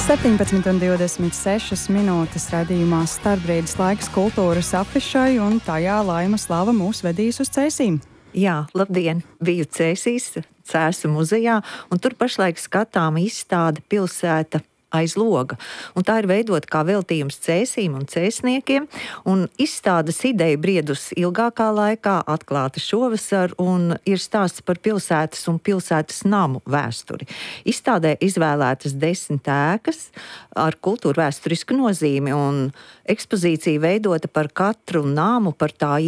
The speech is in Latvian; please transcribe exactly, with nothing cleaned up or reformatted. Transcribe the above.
septiņpadsmit un divdesmit sešas minūtes raidījumā Starpbrīdis laiks kultūras afišai, un tajā Laima Slava mūs vedīs uz Cēsīm. Jā, labdien! Biju Cēsīs, Cēsu muzejā, un tur pašlaik skatām izstāde Pilsēta aiz loga. Un tā ir veidota kā veltījums Cēsīm un cēsniekiem, un izstādes ideja briedus ilgākā laikā, atklāta šovasar, un ir stāsts par pilsētas un pilsētas namu vēsturi. Izstādē izvēlētas desmit ēkas ar kultūrvēsturisku nozīmi, un ekspozīcija veidota par katru namu, par tā